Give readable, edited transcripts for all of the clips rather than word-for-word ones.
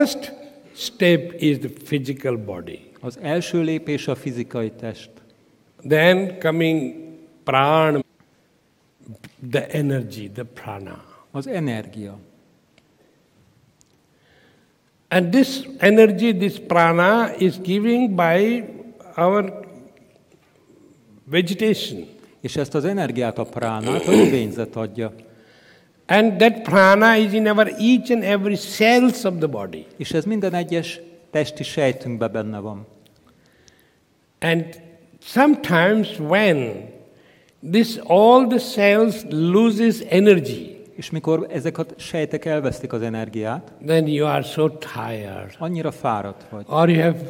First step is the physical body. Az első lépés a fizikai test. Then coming prana, the energy, the prana. Az energia. And this energy, this prana is giving by our vegetation. És ezt az energiát, a pránát a növényzet adja. And that prana is in our each and every cells of the body. És ez minden egyes testi sejtünkben benne van. And sometimes when all the cells loses energy, És mikor ezek a sejtek elvesztik az energiát, then you are so tired. annyira fáradt vagy, Or you have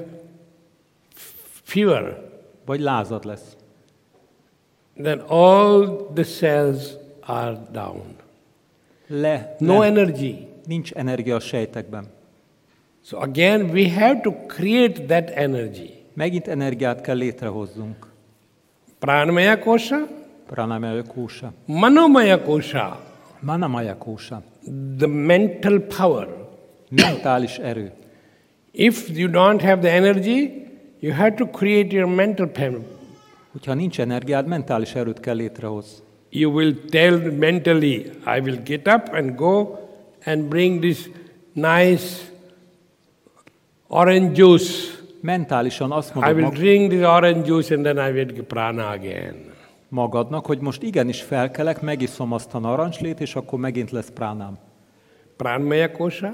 fever. vagy lázad lesz. Then all the cells are down. No energy. Nincs energia a sejtekben. So again we have to create that energy. Megint energiát kell létrehozzunk. Pranamaya kosha, Pranamaya kósa, manomaya kosha, manamaya kósa, the mental power. mentális erő. If you don't have the energy, you have to create your mental power. Hogyha nincs energiád, mentális erőt kell létrehozni. You will tell mentally, I will get up and go and bring this nice orange juice. Mentálisan azt I mondod will drink this orange juice and then I will get prana again. magadnak, hogy most igenis felkelek, megiszom azt a narancslét, és akkor megint lesz pránám. Pranamaya kosha.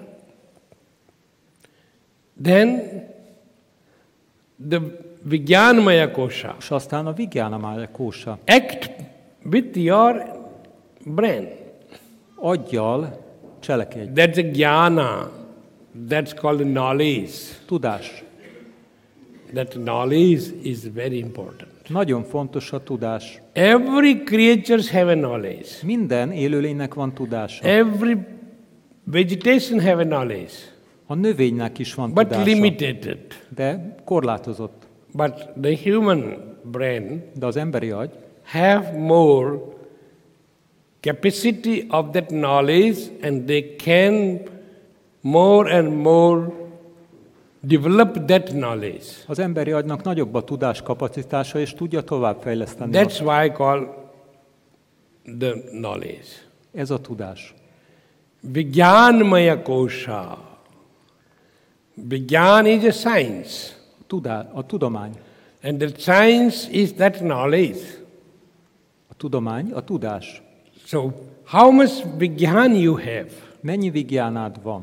Then the Vijnanamaya kosha. És aztán a Vijnanamaya kósa. Act with your brain. Aggyal cselekedj. That's a jnana. That's called knowledge. Tudás. That knowledge is very important. Nagyon fontos a tudás. Every creature have a knowledge. Minden élőlénynek van tudása. Every vegetation have a knowledge. A növénynek is van But tudása. limited. De korlátozott. But the human brain De az emberi agy have more capacity of that knowledge and they can more and more develop that knowledge. Az emberi agynak nagyobb a tudáskapacitása, és tudja továbbfejleszteni. That's why I call the knowledge. Ez a tudás. Vijnanamaya kosha. Vijnan is a science. A tudomány. And the science is that knowledge. A tudomány, a tudás. So, how much Vijnan you have? Mennyi vigjánád van?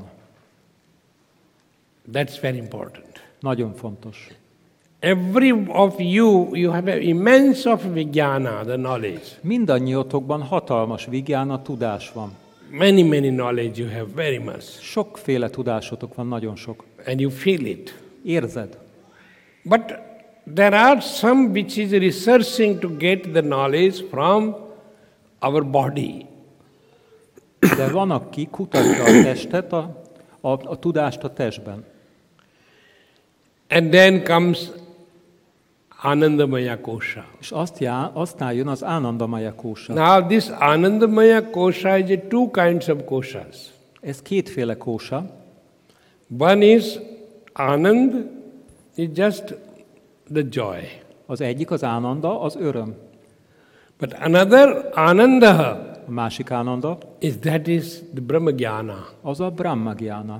That's very important. Nagyon fontos. Every of you have an immense of Vijnana, the knowledge. Mindannyiotokban hatalmas vigjána, tudás van. Many knowledge you have, very much. Sokféle tudásotok van, nagyon sok. And you feel it. Érzed. But there are some which is researching to get the knowledge from our body. De van, aki kutatja a testet, a tudást a testben. And then comes Anandamaya kosha. És aztán jön az Anandamaya kósa. Now this Anandamaya kosha is a two kinds of koshas. Ez kétféle kósa. One is Anand, is just the joy. Az egyik az Ananda, az öröm. But another Ananda A másik Ananda, is the Brahmagyana. az a Brahmagyana.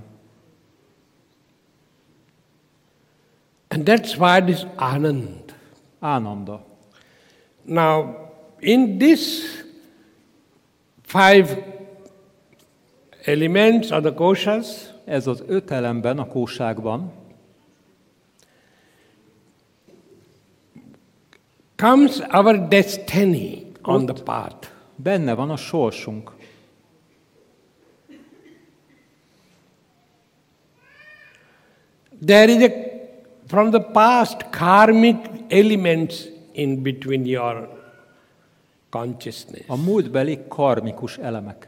And that's why this Anand. Ananda. Now, in this 5 elements or the koshas, Ez az 5 elemben, a kósákban comes our destiny on the path. benne van a sorsunk. There is from the past karmic elements in between your consciousness. A múltbeli karmikus elemek.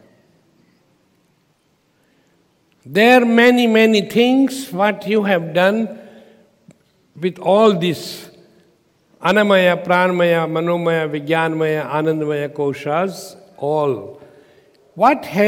There are many things what you have done with all this Annamaya, Pranamaya, Manomaya, Vijnanamaya, Anandamaya koshas, all. What